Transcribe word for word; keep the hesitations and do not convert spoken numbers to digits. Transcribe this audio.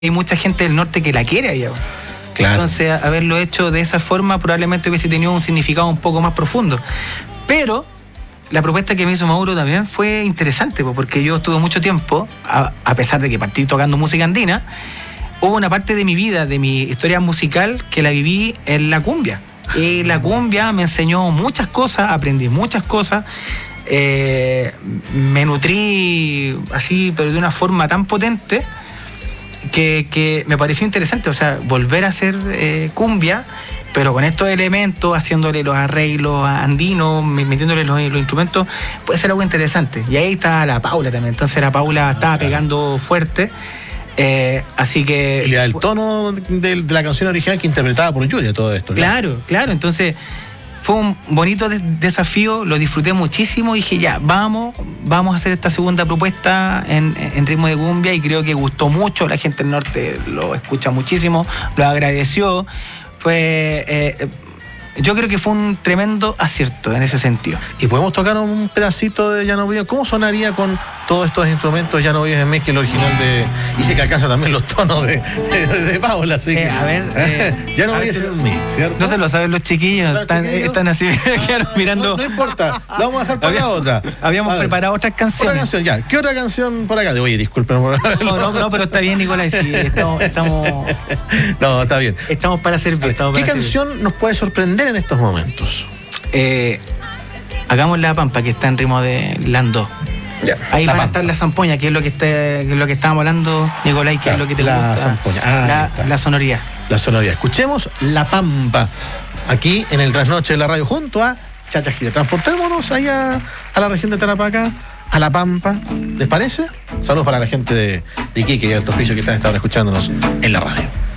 hay mucha gente del norte que la quiere allá. Claro. Entonces, haberlo hecho de esa forma probablemente hubiese tenido un significado un poco más profundo. Pero la propuesta que me hizo Mauro también fue interesante, porque yo estuve mucho tiempo, a, a pesar de que partí tocando música andina, hubo una parte de mi vida, de mi historia musical, que la viví en la cumbia. Y la cumbia me enseñó muchas cosas, aprendí muchas cosas, eh, me nutrí así, pero de una forma tan potente, Que, que me pareció interesante, o sea, volver a hacer eh, cumbia, pero con estos elementos, haciéndole los arreglos andinos, metiéndole los, los instrumentos, puede ser algo interesante. Y ahí está la Paula también, entonces la Paula ah, estaba claro. pegando fuerte, eh, así que... Y el tono de, de la canción original que interpretaba por Julia, todo esto. Claro, claro, claro, entonces... Fue un bonito de- desafío, lo disfruté muchísimo y dije ya, vamos, vamos a hacer esta segunda propuesta en, en ritmo de cumbia y creo que gustó mucho, la gente del norte lo escucha muchísimo, lo agradeció, fue... Eh, yo creo que fue un tremendo acierto en ese sentido. Y podemos tocar un pedacito de Ya no vivo. ¿Cómo sonaría con todos estos instrumentos Ya no vives en mí, que el original de... Y sé que alcanza también los tonos de, de, de Paula, así que... Eh, a ver... Eh, ya no a vives ver, en mí, ¿cierto? No se lo saben los chiquillos, Los están, chiquillos. están así mirando... No, no importa, la vamos a dejar para Había- la otra. Habíamos A ver, preparado otras canciones. Otra canción, ya. ¿Qué otra canción por acá? Oye, disculpen por... No, no, no, pero está bien, Nicolás, sí, estamos, estamos, No, está bien. estamos para servir. Estamos ¿Qué para servir. canción nos puede sorprender en estos momentos? Eh, hagamos La Pampa, que está en ritmo de Lando. Ya, Ahí La van a Pampa. estar la zampoña, que es lo que está, que es lo que estábamos hablando, Nicolás, que Claro, es lo que te la gusta. zampoña. Ah, ahí la, está. la sonoridad. La sonoridad. Escuchemos La Pampa, aquí en el Trasnoche de la Radio, junto a Chacha Gira. Transportémonos allá a la región de Tarapacá, a La Pampa. ¿Les parece? Saludos para la gente de, de Iquique y Alto Oficio que están, están escuchándonos en la radio.